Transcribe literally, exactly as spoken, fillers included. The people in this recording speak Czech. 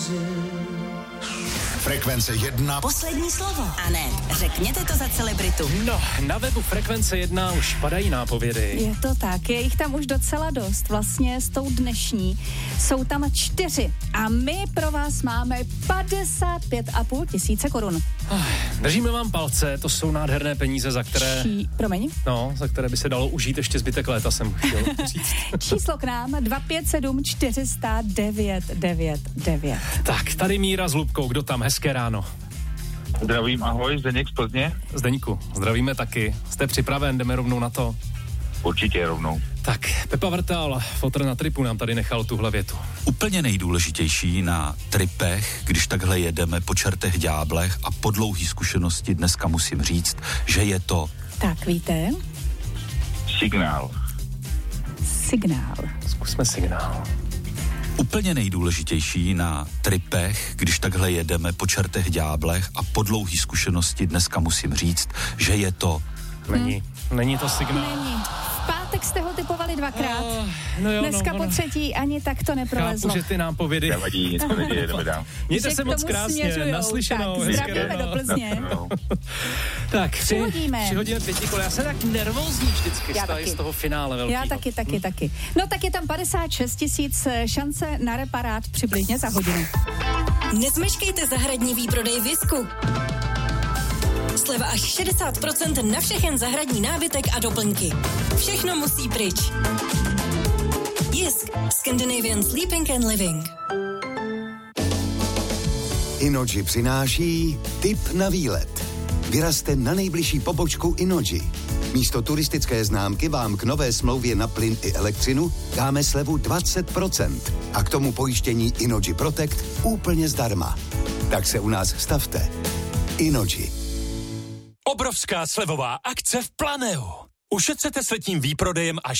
Frekvence jedna. Poslední slovo. A ne, řekněte to za celebritu. No, na webu Frekvence jedna už padají nápovědy. Je to tak, je jich tam už docela dost. Vlastně s tou dnešní jsou tam čtyři. A my pro vás máme padesát pět a půl tisíce korun. Držíme vám palce, to jsou nádherné peníze, za které... Čí... Promiň? No, za které by se dalo užít ještě zbytek léta, jsem chtěl říct. Číslo k nám dva pět sedm čtyři nula nula devět devět devět. Tak, tady Míra s Lubkou, kdo tam? Hezké ráno. Zdravím, ahoj, Zdeněk z Plzně. Zdeňku, zdravíme taky. Jste připraven, jdeme rovnou na to? Určitě rovnou. Tak, Pepa Vrtal, fotr na tripu, nám tady nechal tuhle větu. Úplně nejdůležitější na tripech, když takhle jedeme po čertech ďáblech a po dlouhý zkušenosti dneska musím říct, že je to... Tak, víte? Signál. Signál. Zkusme signál. Úplně nejdůležitější na tripech, když takhle jedeme po čertech ďáblech a po dlouhý zkušenosti dneska musím říct, že je to... Není. Není to signál. Není. V pátek jste ho typovali dvakrát. Oh, no jo, Dneska no, po ono... třetí ani tak to neprolezlo. Chápu, že ty nápovědy... Nevadí, nic to neděje, jdeme dál. Mějte Že se k moc tomu krásně, směřujou. naslyšenou. Tak, zdravíme hezké, do Plzně. No. Tak, při, Přihodíme. přihodíme pětikole. Já jsem tak nervózní vždycky Já z, toho, taky. z toho finále velkého. Já taky, taky, hm. taky. No tak je tam padesát šest tisíc, šance na reparát přibližně za hodinu. Nezmeškejte zahradní výprodej Visku. Sleva až šedesát procent na všechen zahradní nábytek a doplňky. Všechno musí pryč. Jisk. Scandinavian Sleeping and Living. Inoji přináší tip na výlet. Vyrazte na nejbližší pobočku Inoji. Místo turistické známky vám k nové smlouvě na plyn i elektřinu dáme slevu dvacet procent a k tomu pojištění Inoji Protect úplně zdarma. Tak se u nás stavte. Inoji. Obrovská slevová akce v Planeu. Ušetřete s letním výprodejem až